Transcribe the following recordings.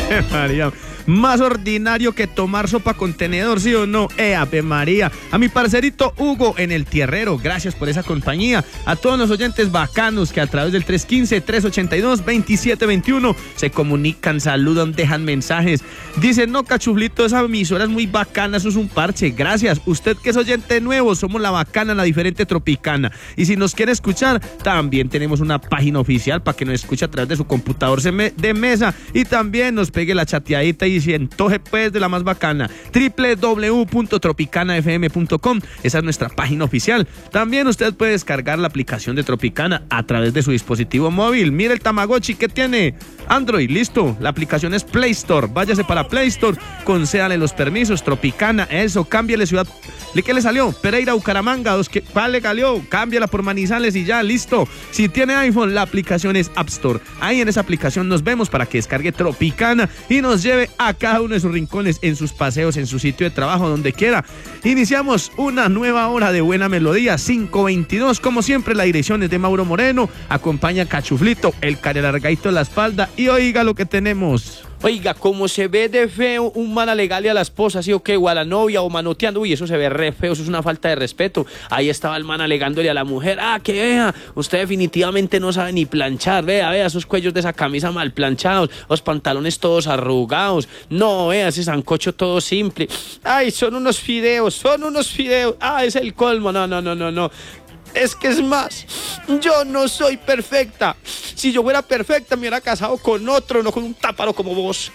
María, más ordinario que tomar sopa con tenedor, ¿sí o no? Ave María. A mi parcerito Hugo en el Tierrero, gracias por esa compañía. A todos los oyentes bacanos que a través del 315-382-2721 se comunican, saludan, dejan mensajes. Dicen, no, Cachuflito, esa emisora es muy bacana, eso es un parche. Gracias. Usted que es oyente nuevo, somos la bacana, la diferente tropicana. Y si nos quiere escuchar, también tenemos una página oficial para que nos escuche a través de su computador de mesa y también nos pegue la chateadita y se antoje pues de la más bacana. www.tropicanafm.com, esa es nuestra página oficial. También usted puede descargar la aplicación de Tropicana a través de su dispositivo móvil. Mire el Tamagotchi que tiene Android, listo. La aplicación es Play Store. Váyase para Play Store, concédale los permisos. Tropicana, eso, cámbiale ciudad. ¿Qué le salió? Pereira, Bucaramanga, vale, calió, cámbiala por Manizales y ya, listo. Si tiene iPhone, la aplicación es App Store. Ahí en esa aplicación nos vemos para que descargue Tropicana y nos lleve a cada uno de sus rincones, en sus paseos, en su sitio de trabajo, donde quiera. Iniciamos una nueva hora de buena melodía, 5:22. Como siempre, la dirección es de Mauro Moreno. Acompaña a Cachuflito, el carelargadito de la espalda. Y oiga lo que tenemos. Oiga, como se ve de feo un man alegarle a la esposa, ¿sí o qué? O a la novia, o manoteando. Uy, eso se ve re feo, eso es una falta de respeto. Ahí estaba el man alegándole a la mujer, que vea, usted definitivamente no sabe ni planchar, vea, esos cuellos de esa camisa mal planchados, los pantalones todos arrugados, no, vea, ese sancocho todo simple. Ay, son unos fideos, es el colmo, no. Es que es más, yo no soy perfecta. Si yo fuera perfecta, me hubiera casado con otro, no con un táparo como vos.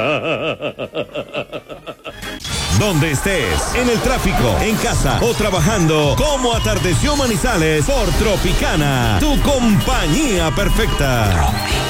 Donde estés, en el tráfico, en casa o trabajando, como atardeció Manizales por Tropicana, tu compañía perfecta.